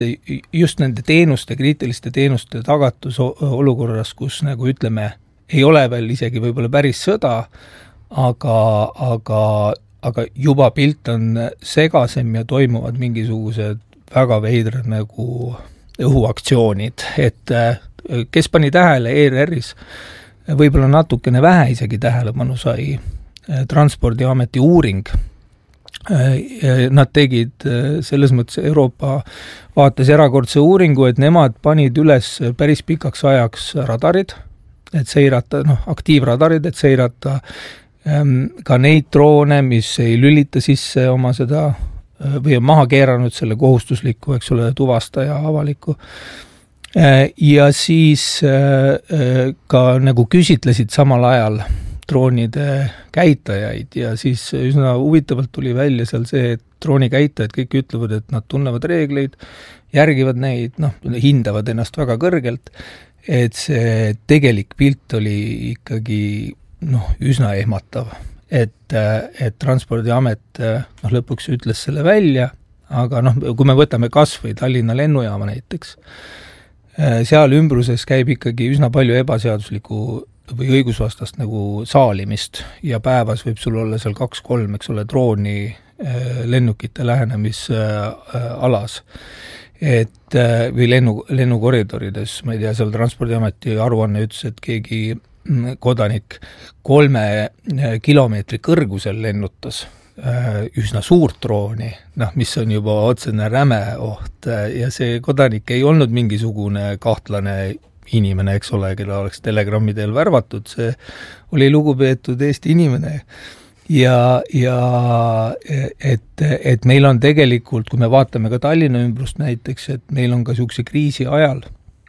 just nende teenuste, kriitiliste teenuste tagatus olukorras, kus nagu ütleme, ei ole veel isegi võib-olla päris sõda, aga juba pilt on segasem ja toimuvad mingisugused väga veidrad nagu õhuaktsioonid, et kes pani tähele ERR-is, võib-olla natukene vähe isegi tähelepanu sai Transpordiameti uuring. Nad tegid selles mõttes Euroopa vaates erakordse uuringu, et nemad panid üles päris pikaks ajaks radarid, et seirata, aktiivradarid, et seirata ka neid droone, mis ei lülita sisse oma seda või on maha keeranud selle kohustusliku, eks ole, tuvastaja avaliku. Ja siis ka nagu küsitlesid samal ajal droonide käitajaid ja siis üsna huvitavalt tuli välja seal see, et drooni käitajad kõik ütlevad, et nad tunnevad reegleid, järgivad neid, hindavad ennast väga kõrgelt, et see tegelik pilt oli ikkagi üsna ehmatav, et Transpordiamet lõpuks ütles selle välja, aga kui me võtame kas või Tallinna lennujaama näiteks, seal ümbruses käib ikkagi üsna palju ebaseaduslikku või õigusvastast nagu saalimist ja päevas võib sul olla seal 2-3, eks ole, drooni lennukite lähenemisalas. Või lennukoridorides, ma ei tea, seal Transpordiameti aruanne ütles, et keegi kodanik 3 kilomeetri kõrgusel lennutas üsna suurt drooni, mis on juba otsene räme oht ja see kodanik ei olnud mingisugune kahtlane inimene, eks ole, keda oleks telegrammi teel värvatud, see oli lugupeetud Eesti inimene. Ja et meil on tegelikult, kui me vaatame ka Tallinna ümbrust näiteks, et meil on ka niisuguse kriisi ajal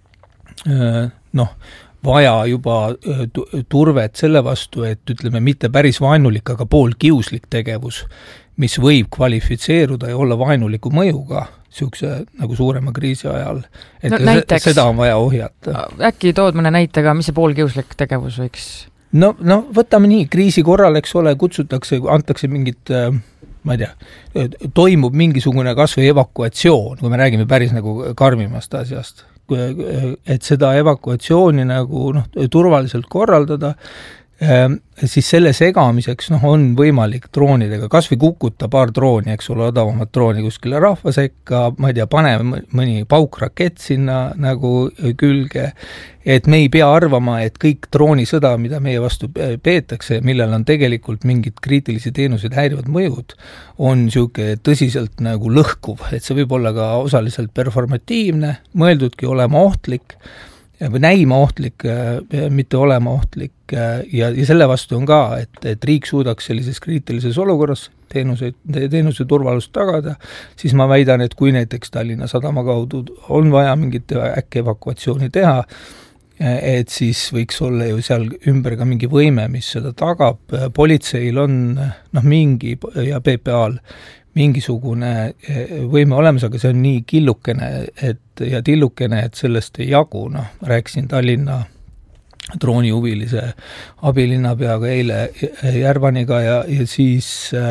vaja juba turvet selle vastu, et ütleme, mitte päris vaenulik, aga poolkiuslik tegevus, mis võib kvalifitseeruda ja olla vaenuliku mõjuga niisuguse nagu suurema kriisi ajal. Et näiteks, seda on vaja ohjata. Äkki tood mõne näitega, mis see poolkiuslik tegevus võiks? No võtame nii, kriisi korral, eks ole, kutsutakse, antakse mingit, ma ei tea, toimub mingisugune kas või evakuatsioon, kui me räägime päris nagu karmimast asjast. Et seda evakuatsiooni nagu turvaliselt korraldada, siis selle segamiseks on võimalik droonidega, kas või kukuta paar drooni, eks ole, odavamat drooni kuskile rahva sekka, ma ei tea, pane mõni paukrakett sinna nagu külge, et me ei pea arvama, et kõik droonisõda, mida meie vastu peetakse, millel on tegelikult mingid kriitilisi teenuseid häirivad mõjud, on niisugune tõsiselt nagu lõhkuv, et see võib olla ka osaliselt performatiivne, mõeldudki olema ohtlik, või näima ohtlik, mitte olema ohtlik ja selle vastu on ka, et riik suudaks sellises kriitilises olukorras teenuse turvalust tagada, siis ma väidan, et kui näiteks Tallinna Sadama kaudu on vaja mingit äkki evakuatsiooni teha, et siis võiks olla ju seal ümber ka mingi võime, mis seda tagab. Politseil on mingi ja PPA-l mingisugune võime olemas, aga see on nii killukene ja tillukene, et sellest ei jagu. Rääkisin Tallinna droonihuvilise abilinnapeaga eile Järvaniga ja siis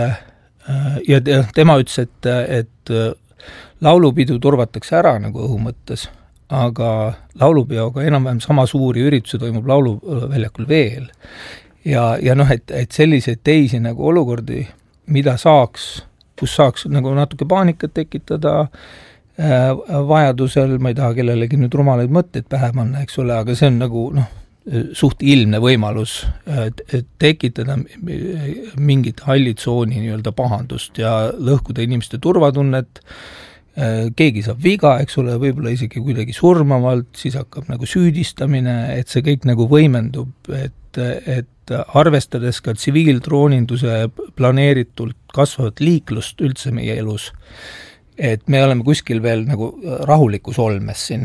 ja tema ütles, et laulupidu turvatakse ära nagu õhu mõttes, aga laulupeoga enam-vähem sama suuri üritusi toimub lauluväljakul veel. Ja et selliseid teisi nagu olukordi, mida kus saaks nagu natuke paanikat tekitada vajadusel, ma ei taha kellelegi nüüd rumalaid mõtteid pähe panna, eks ole, aga see on nagu suht ilmne võimalus tekitada mingit hallitsooni nii-öelda pahandust ja lõhkuda inimeste turvatunnet. Keegi saab viga, eks ole, võib-olla isegi kuidagi surmavalt, siis hakkab nagu süüdistamine, et see kõik nagu võimendub, et arvestades ka tsiviildrooninduse planeeritult kasvavat liiklust üldse meie elus, et me oleme kuskil veel nagu rahulikus olmes siin,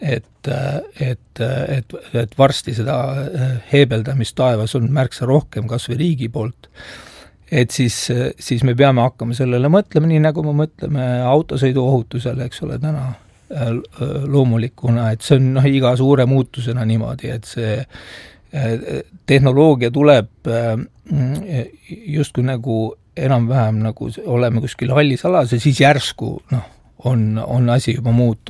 et varsti seda heebeldamist taevas on märksa rohkem kas või riigi poolt, et siis me peame hakkama sellele mõtlema, nii nagu me mõtleme autosõiduohutusele, eks ole, täna loomulikuna, et see on iga suure muutusena niimoodi, et see tehnoloogia tuleb justkui nagu enam-vähem nagu oleme kuskil hallis alas ja siis järsku on asi juba muutunud.